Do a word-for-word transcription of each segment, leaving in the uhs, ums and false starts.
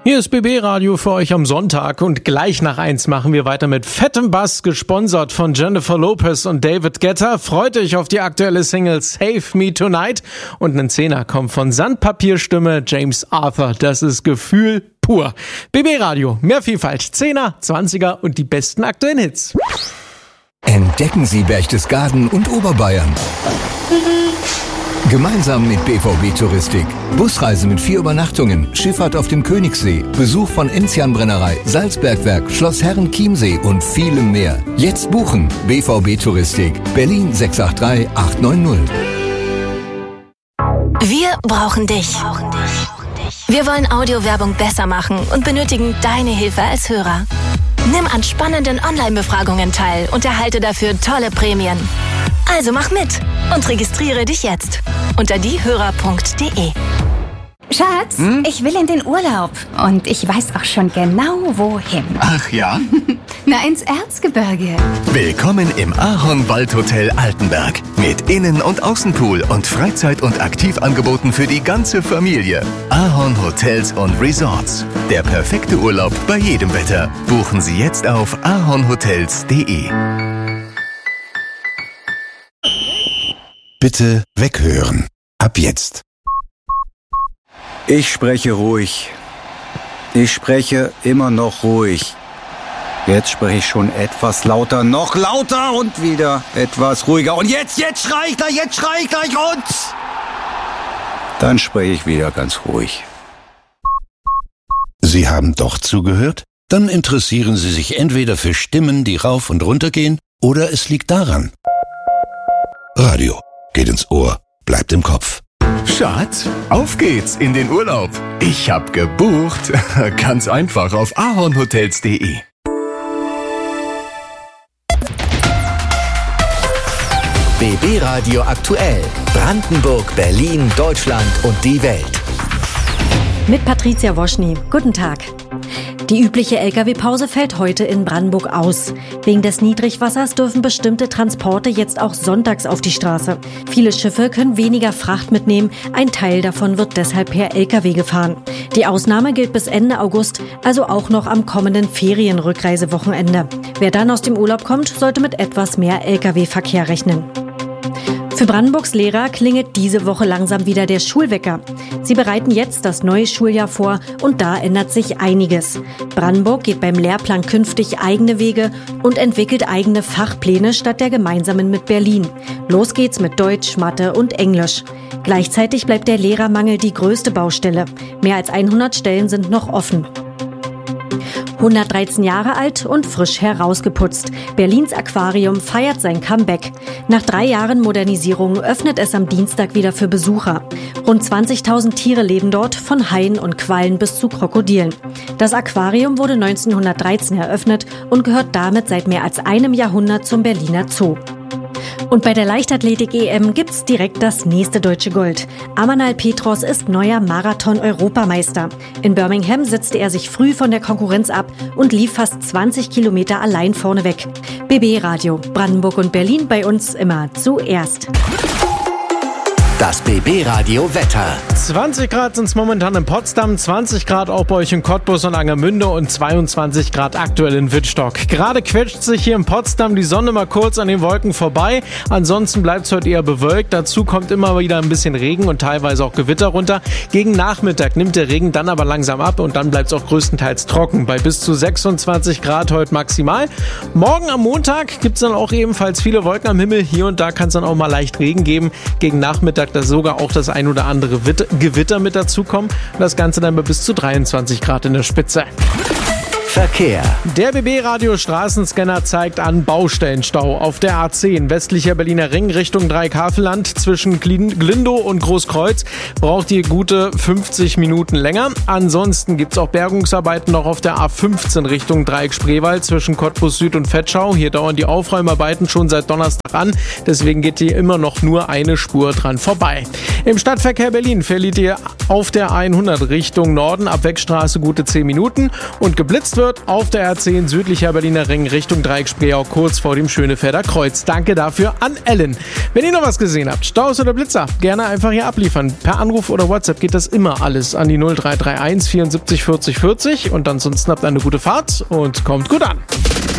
Hier ist B B Radio für euch am Sonntag und gleich nach eins machen wir weiter mit fettem Bass, gesponsert von Jennifer Lopez und David Guetta. Freut euch auf die aktuelle Single Save Me Tonight und ein Zehner kommt von Sandpapierstimme James Arthur. Das ist Gefühl pur. B B Radio, mehr Vielfalt, Zehner, Zwanziger und die besten aktuellen Hits. Entdecken Sie Berchtesgaden und Oberbayern. Gemeinsam mit B V B Touristik. Busreise mit vier Übernachtungen, Schifffahrt auf dem Königssee, Besuch von Enzian-Brennerei, Salzbergwerk, Schloss Herrenchiemsee und vielem mehr. Jetzt buchen. B V B Touristik. Berlin sechs acht drei acht neun null. Wir brauchen dich. Wir wollen Audiowerbung besser machen und benötigen deine Hilfe als Hörer. Nimm an spannenden Online-Befragungen teil und erhalte dafür tolle Prämien. Also mach mit und registriere dich jetzt unter diehörer punkt de. Schatz, hm? ich will in den Urlaub und ich weiß auch schon genau, wohin. Ach ja? Na, ins Erzgebirge. Willkommen im Ahorn-Waldhotel Altenberg. Mit Innen- und Außenpool und Freizeit- und Aktivangeboten für die ganze Familie. Ahorn Hotels und Resorts. Der perfekte Urlaub bei jedem Wetter. Buchen Sie jetzt auf ahornhotels punkt de. Bitte weghören. Ab jetzt. Ich spreche ruhig. Ich spreche immer noch ruhig. Jetzt spreche ich schon etwas lauter, noch lauter und wieder etwas ruhiger. Und jetzt, jetzt schrei ich gleich, jetzt schrei ich gleich und... Dann spreche ich wieder ganz ruhig. Sie haben doch zugehört? Dann interessieren Sie sich entweder für Stimmen, die rauf und runter gehen, oder es liegt daran. Radio. Geht ins Ohr, bleibt im Kopf. Schatz, auf geht's in den Urlaub. Ich hab gebucht. Ganz einfach auf ahornhotels punkt de. B B Radio aktuell. Brandenburg, Berlin, Deutschland und die Welt. Mit Patricia Woschny. Guten Tag. Die übliche L K W-Pause fällt heute in Brandenburg aus. Wegen des Niedrigwassers dürfen bestimmte Transporte jetzt auch sonntags auf die Straße. Viele Schiffe können weniger Fracht mitnehmen. Ein Teil davon wird deshalb per L K W gefahren. Die Ausnahme gilt bis Ende August, also auch noch am kommenden Ferienrückreisewochenende. Wer dann aus dem Urlaub kommt, sollte mit etwas mehr L K W-Verkehr rechnen. Für Brandenburgs Lehrer klingelt diese Woche langsam wieder der Schulwecker. Sie bereiten jetzt das neue Schuljahr vor und da ändert sich einiges. Brandenburg geht beim Lehrplan künftig eigene Wege und entwickelt eigene Fachpläne statt der gemeinsamen mit Berlin. Los geht's mit Deutsch, Mathe und Englisch. Gleichzeitig bleibt der Lehrermangel die größte Baustelle. Mehr als hundert Stellen sind noch offen. hundertdreizehn Jahre alt und frisch herausgeputzt. Berlins Aquarium feiert sein Comeback. Nach drei Jahren Modernisierung öffnet es am Dienstag wieder für Besucher. Rund zwanzigtausend Tiere leben dort, von Haien und Quallen bis zu Krokodilen. Das Aquarium wurde neunzehnhundertdreizehn eröffnet und gehört damit seit mehr als einem Jahrhundert zum Berliner Zoo. Und bei der Leichtathletik-E M gibt's direkt das nächste deutsche Gold. Amanal Petros ist neuer Marathon-Europameister. In Birmingham setzte er sich früh von der Konkurrenz ab und lief fast zwanzig Kilometer allein vorneweg. B B Radio, Brandenburg und Berlin, bei uns immer zuerst. Das B B Radio Wetter. zwanzig Grad sind es momentan in Potsdam, zwanzig Grad auch bei euch in Cottbus und Angermünde und zweiundzwanzig Grad aktuell in Wittstock. Gerade quetscht sich hier in Potsdam die Sonne mal kurz an den Wolken vorbei. Ansonsten bleibt es heute eher bewölkt. Dazu kommt immer wieder ein bisschen Regen und teilweise auch Gewitter runter. Gegen Nachmittag nimmt der Regen dann aber langsam ab und dann bleibt es auch größtenteils trocken. Bei bis zu sechsundzwanzig Grad heute maximal. Morgen am Montag gibt es dann auch ebenfalls viele Wolken am Himmel. Hier und da kann es dann auch mal leicht Regen geben. Gegen Nachmittag dass sogar auch das ein oder andere Gewitter mit dazukommen. Und das Ganze dann bei bis zu dreiundzwanzig Grad in der Spitze. Verkehr. Der B B-Radio-Straßenscanner zeigt an Baustellenstau auf der A zehn, westlicher Berliner Ring Richtung Dreieckhavelland zwischen Glindow und Großkreuz. Braucht ihr gute fünfzig Minuten länger. Ansonsten gibt es auch Bergungsarbeiten noch auf der A fünfzehn Richtung Dreieck-Spreewald zwischen Cottbus Süd und Vetschau. Hier dauern die Aufräumarbeiten schon seit Donnerstag an. Deswegen geht hier immer noch nur eine Spur dran vorbei. Im Stadtverkehr Berlin verliert ihr auf der hundert Richtung Norden ab Wegstraße gute zehn Minuten und geblitzt wird auf der R zehn südlicher Berliner Ring Richtung Dreieck-Spreeau, kurz vor dem Schönefelder Kreuz. Danke dafür an Ellen. Wenn ihr noch was gesehen habt, Staus oder Blitzer, gerne einfach hier abliefern. Per Anruf oder WhatsApp geht das immer alles an die null drei drei eins vierundsiebzig vierzig vierzig und ansonsten habt eine gute Fahrt und kommt gut an.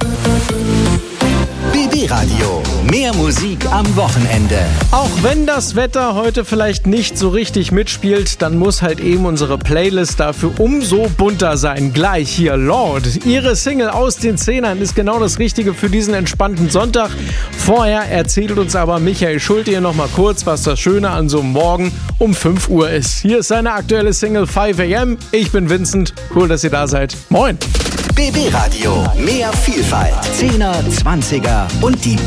B B Radio. Mehr Musik am Wochenende. Auch wenn das Wetter heute vielleicht nicht so richtig mitspielt, dann muss halt eben unsere Playlist dafür umso bunter sein. Gleich hier Lord. Ihre Single aus den Zehnern ist genau das Richtige für diesen entspannten Sonntag. Vorher erzählt uns aber Michael Schulte hier nochmal kurz, was das Schöne an so einem Morgen um fünf Uhr ist. Hier ist seine aktuelle Single five a m. Ich bin Vincent. Cool, dass ihr da seid. Moin. B B Radio. Mehr Vielfalt. Zehner, Zwanziger und die